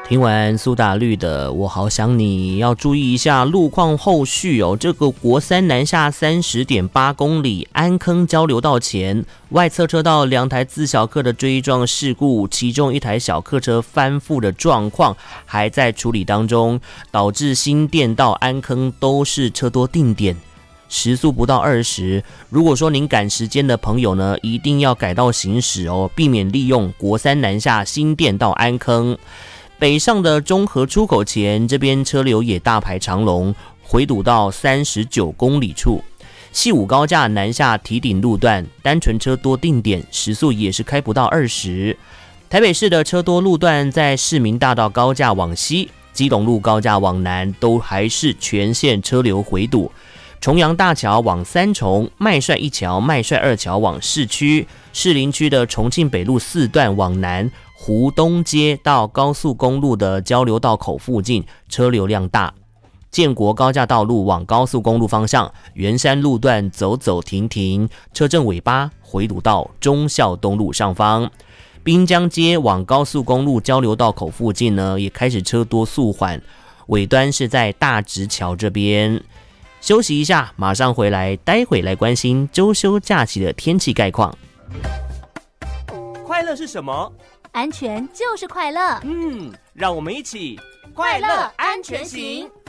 听完苏打绿的《我好想你》，要注意一下路况后续哦。这个国三南下30.8公里安坑交流道前，外侧车道2台自小客的追撞事故，其中1台小客车翻覆的状况还在处理当中，导致新店到安坑都是车多定点，时速不到20。如果说您赶时间的朋友呢，一定要改道行驶哦，避免利用国三南下新店到安坑。北上的中和出口前，这边车流也大排长龙，回堵到39公里处。细5高架南下堤顶路段，单纯车多定点，时速也是开不到20。台北市的车多路段，在市民大道高架往西、基隆路高架往南，都还是全线车流回堵。重阳大桥往三重，麦帅一桥、麦帅二桥往市区，士林区的重庆北路4段往南，湖东街到高速公路的交流道口附近车流量大。建国高架道路往高速公路方向，圆山路段走走停停，车阵尾巴回堵到忠孝东路上方。滨江街往高速公路交流道口附近呢，也开始车多速缓，尾端是在大直桥这边。休息一下，马上回来，待会来关心周休假期的天气概况。 快乐是什么？ 安全就是快乐。 让我们一起快乐安全行。